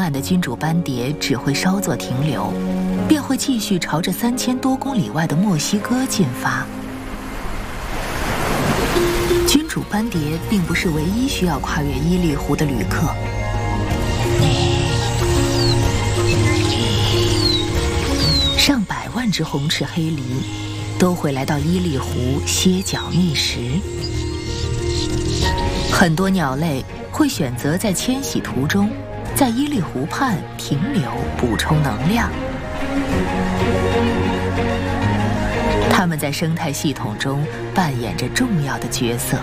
岸的君主斑蝶只会稍作停留，便会继续朝着3000多公里外的墨西哥进发。君主斑蝶并不是唯一需要跨越伊利湖的旅客。上百万只红翅黑鹂都会来到伊利湖歇脚觅食。很多鸟类会选择在迁徙途中，在伊利湖畔停留补充能量。它们在生态系统中扮演着重要的角色。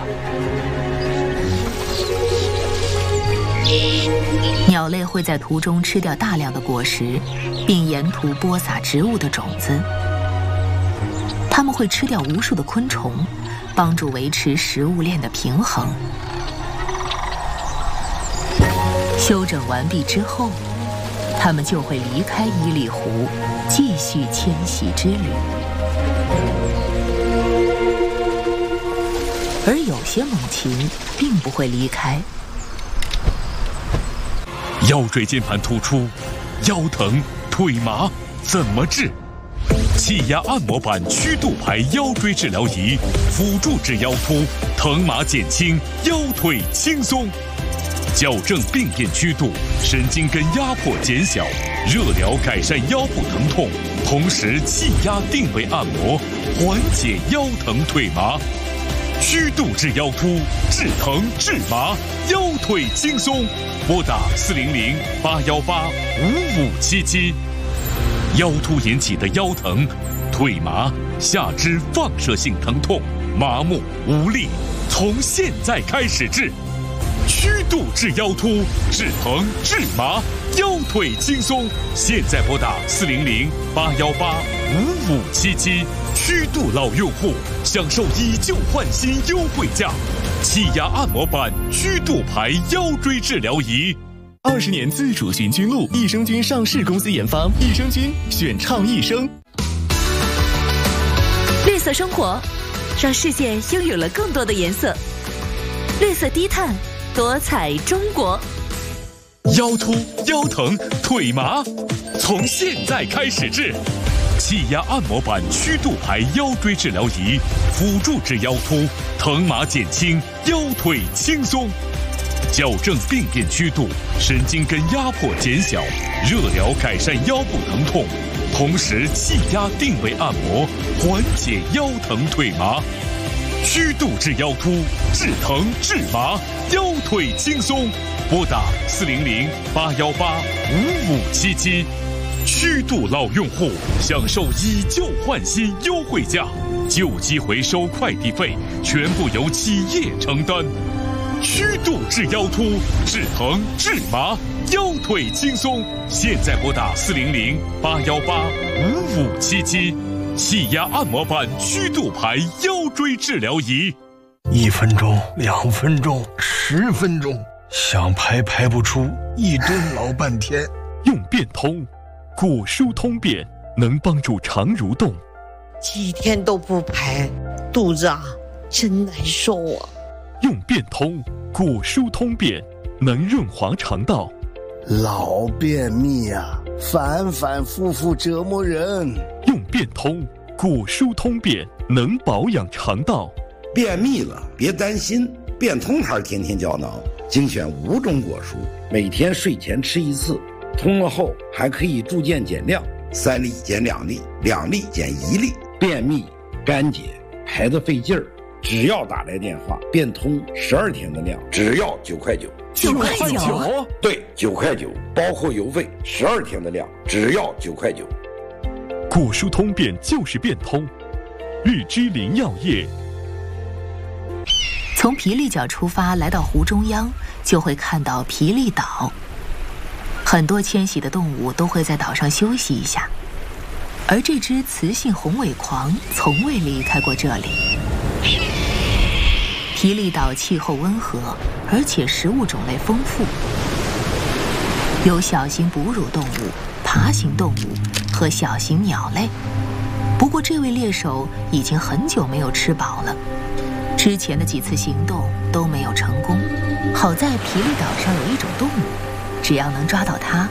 鸟类会在途中吃掉大量的果实，并沿途播撒植物的种子。它们会吃掉无数的昆虫，帮助维持食物链的平衡。休整完毕之后，它们就会离开伊利湖，继续迁徙之旅。而有些猛禽并不会离开。 腰椎间盘突出、腰疼、腿麻怎么治？气压按摩板曲度排腰椎治疗仪，辅助治腰突，疼麻减轻，腰腿轻松。矫正病变曲度，神经根压迫减小，热疗改善腰部疼痛，同时气压定位按摩，缓解腰疼腿麻。曲度治腰突，治疼治麻，腰腿轻松。拨打400-818-5577。腰突引起的腰疼、腿麻、下肢放射性疼痛、麻木无力，从现在开始治。曲度治腰突，治疼治麻，腰腿轻松。现在拨打400-818-5577。曲度老用户享受以旧换新优惠价，气压按摩板曲度排腰椎治疗仪。 20年自主寻菌露，益生菌上市公司研发，益生菌选倡益生。 绿色生活，让世界拥有了更多的颜色。绿色低碳，多彩中国。 腰突、腰疼、腿麻，从现在开始治。气压按摩板曲度排腰椎治疗仪，辅助治腰突，疼麻减轻，腰腿轻松。矫正病变曲度，神经根压迫减小，热疗改善腰部疼痛，同时气压定位按摩，缓解腰疼腿麻。曲度治腰突，治疼治麻，腰腿轻松。拨打400-818-5577。曲度老用户享受以旧换新优惠价，旧机回收快递费全部由企业承担。曲度治腰突，治疼治麻，腰腿轻松。现在拨打400-818-5577。气压按摩板曲度排腰椎治疗仪。 1分钟、2分钟、10分钟，想排不出，一蹲老半天。 用变通。果舒通便能帮助肠蠕动， 几天都不排，肚子真难受啊！ 用变通，果舒通便能润滑肠道。 老便秘啊，反复折磨人。 用变通，果舒通便能保养肠道。 便秘了别担心，变通牌天天胶囊精选5种果蔬，每天睡前吃1次。通了后还可以逐渐减量，3粒减2粒，2粒减1粒。便秘、干结、排得费劲儿，只要打来电话，变通12天的量，只要9块9。 9块9？ 对，9块9，包括邮费，12天的量，只要9块9。 果舒通便就是变通，日之林药业。 从皮利角出发，来到湖中央，就会看到皮利岛。很多迁徙的动物都会在岛上休息一下，而这只雌性红尾狂从未离开过这里。皮利岛气候温和，而且食物种类丰富，有小型哺乳动物、爬行动物和小型鸟类。不过这位猎手已经很久没有吃饱了，之前的几次行动都没有成功。好在皮利岛上有一种动物，只要能抓到它，